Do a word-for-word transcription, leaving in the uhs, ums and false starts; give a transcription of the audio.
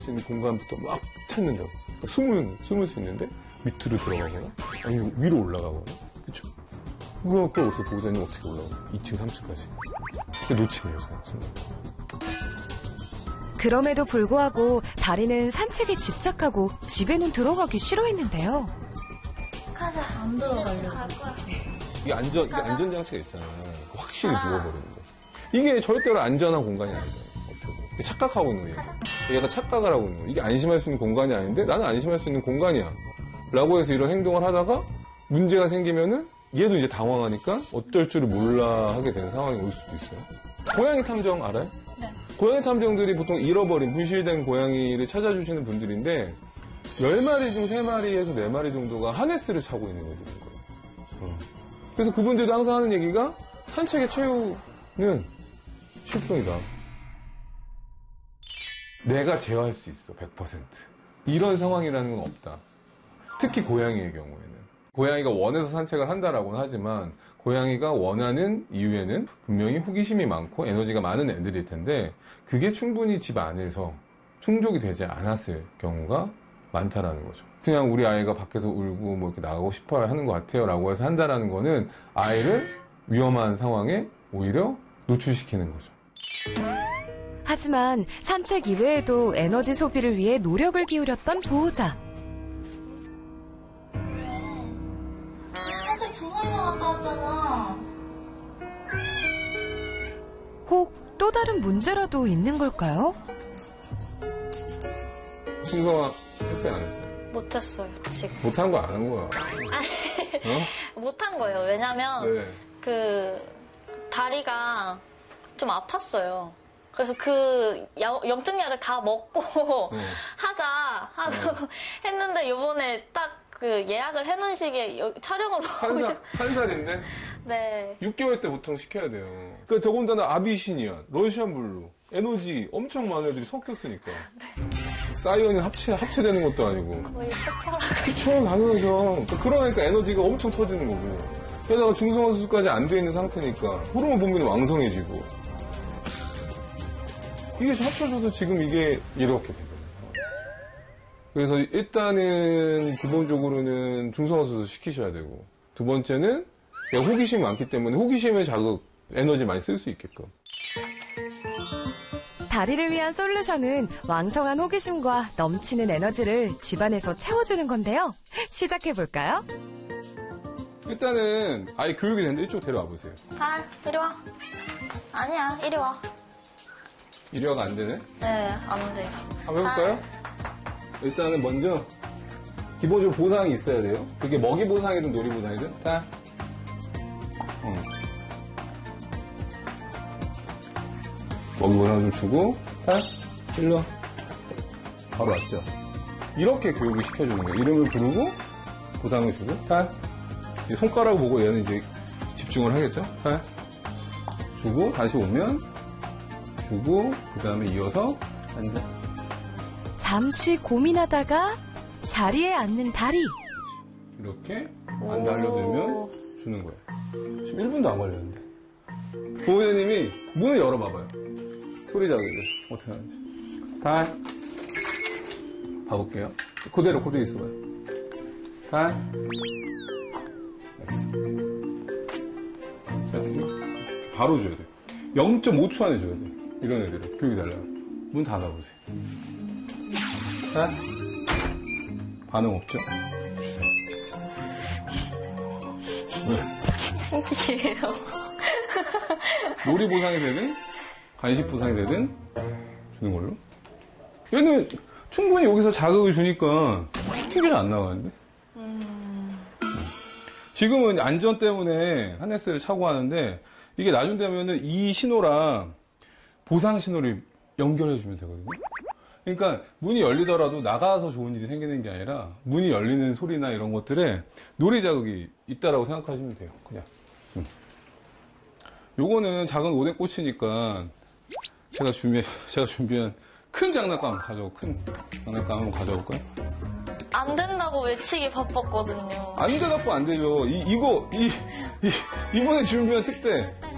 공간부터 막 찾는다고. 그러니까 숨을, 숨을 수 있는데 밑으로 들어가거나 아니면 위로 올라가거나. 그쵸? 그거 또 어떻게 보호자님 어떻게 올라가요? 이 층, 삼 층까지. 근데 놓치네요, 순간. 그럼에도 불구하고 다리는 산책에 집착하고 집에는 들어가기 싫어했는데요. 가자. 안 들어가려고. 이게 안전, 이게 안전장치가 있잖아. 확실히 아. 누워버리는 거. 이게 절대로 안전한 공간이 아니잖아. 어떻게 보면. 착각하고 있는 거예요. 얘가 착각을 하고 있는 거예요. 이게 안심할 수 있는 공간이 아닌데 나는 안심할 수 있는 공간이야. 라고 해서 이런 행동을 하다가 문제가 생기면은 얘도 이제 당황하니까 어쩔 줄을 몰라 하게 되는 상황이 올 수도 있어요. 고양이 탐정 알아요? 네. 고양이 탐정들이 보통 잃어버린, 분실된 고양이를 찾아주시는 분들인데 열 마리 중 세 마리에서 네 마리 정도가 하네스를 차고 있는 애들인 거예요. 어. 그래서 그분들도 항상 하는 얘기가 산책의 최후는 실종이다. 내가 제어할 수 있어, 백 퍼센트. 이런 상황이라는 건 없다. 특히 고양이의 경우에는. 고양이가 원해서 산책을 한다라고는 하지만 고양이가 원하는 이유에는 분명히 호기심이 많고 에너지가 많은 애들일 텐데 그게 충분히 집 안에서 충족이 되지 않았을 경우가 많다라는 거죠. 그냥 우리 아이가 밖에서 울고 뭐 이렇게 나가고 싶어야 하는 것 같아요 라고 해서 한다라는 거는 아이를 위험한 상황에 오히려 노출시키는 거죠. 하지만 산책 이외에도 에너지 소비를 위해 노력을 기울였던 보호자. 산책 중간에 갔다 왔잖아. 혹 또 다른 문제라도 있는 걸까요? 충성아 했어요, 안 했어요? 못했어요, 지금. 못한 거 안 한 거야. 어? 못한 거예요. 왜냐면 네. 그 다리가 좀 아팠어요. 그래서 그 염증약을 다 먹고 어. 하자 하고 어. 했는데 이번에 딱 그 예약을 해놓은 시기에 촬영으로 한 살, 한 살인데? 네. 육 개월 때 보통 시켜야 돼요. 그 더군다나 아비시니아, 러시안 블루, 에너지 엄청 많은 애들이 섞였으니까. 네. 사이언이 합체, 합체되는 것도 아니고. 거의 폭발하고 그쵸, 당연하죠. 그러니까 에너지가 엄청 터지는 거고. 게다가 중성화 수술까지 안 돼 있는 상태니까 호르몬 분비는 왕성해지고. 이게 합쳐져서 지금 이게 이렇게 되거든요. 그래서 일단은 기본적으로는 중성화 수술 시키셔야 되고 두 번째는 호기심이 많기 때문에 호기심의 자극, 에너지 많이 쓸 수 있게끔. 다리를 위한 솔루션은 왕성한 호기심과 넘치는 에너지를 집안에서 채워주는 건데요. 시작해볼까요? 일단은 아이 교육이 되는데 이쪽 데려와 보세요. 아, 이리 와. 아니야, 이리 와. 이리 와가 안 되네? 네, 안 돼요. 한번 해볼까요? 아. 일단은 먼저 기본적으로 보상이 있어야 돼요. 그게 먹이 보상이든 놀이 보상이든 딱. 어. 먹이 보상 좀 주고 딱. 일로. 바로 왔죠. 이렇게 교육을 시켜주는 거예요. 이름을 부르고 보상을 주고 딱. 손가락 보고 얘는 이제 집중을 하겠죠. 딱. 주고 다시 오면 주고 그 다음에 이어서 앉아. 잠시 고민하다가 자리에 앉는 다리. 이렇게 안 달려들면 주는 거예요. 지금 일 분도 안 걸렸는데. 보호자님이 문을 열어봐봐요. 소리 자극을 어떻게 하는지. 다 봐볼게요. 그대로 그대로 있어봐요. 다 바로 줘야 돼요. 영 점 오 초 안에 줘야 돼요. 이런 애들은 교육이 달라요. 문 닫아보세요. 자, 반응 없죠? 왜? 신기해요. 놀이 보상이 되든 간식 보상이 되든 주는 걸로. 얘는 충분히 여기서 자극을 주니까 튀기는 안 나가는데. 음... 지금은 안전 때문에 하네스를 차고 하는데 이게 나중 되면은 이 신호랑 보상 신호를 연결해 주면 되거든요. 그러니까 문이 열리더라도 나가서 좋은 일이 생기는 게 아니라 문이 열리는 소리나 이런 것들에 놀이 자극이 있다라고 생각하시면 돼요. 그냥. 음. 요거는 작은 오뎅꼬치니까 제가 준비 제가 준비한 큰 장난감 가져오. 큰 장난감 한번 가져올까요? 안 된다고 외치기 바빴거든요. 안 돼갖고 안 되죠. 이 이거 이, 이 이번에 준비한 특대